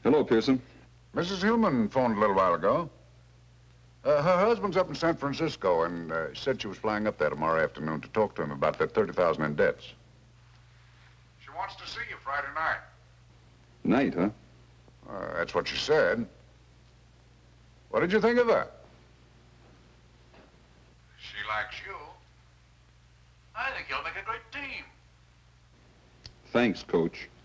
Hello, Pearson. Mrs. Hillman phoned a little while ago. Her husband's up in San Francisco, and said she was flying up there tomorrow afternoon to talk to him about that $30,000 in debts. She wants to see you Friday night. Night, huh? That's what she said. What did you think of her? She likes you. I think you'll make a great team. Thanks, Coach.